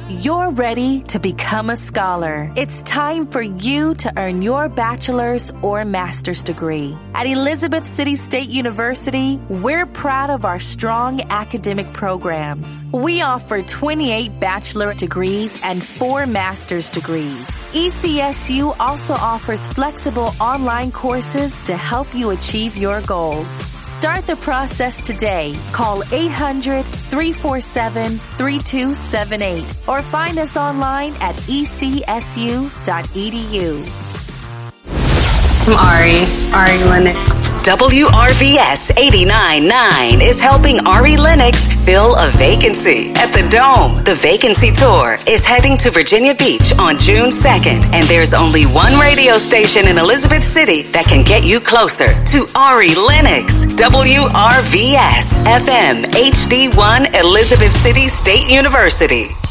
You're ready to become a scholar. It's time for you to earn your bachelor's or master's degree. At Elizabeth City State University, we're proud of our strong academic programs. We offer 28 bachelor degrees and 4 master's degrees. ECSU also offers flexible online courses to help you achieve your goals. Start the process today. Call 800-347-3278 or find us online at ecsu.edu. I'm Ari Lennox. WRVS 89.9 is helping Ari Lennox fill a vacancy at the Dome. The Vacancy Tour is heading to Virginia Beach on June 2nd, and there's only one radio station in Elizabeth City that can get you closer to Ari Lennox. WRVS FM HD1 Elizabeth City State University.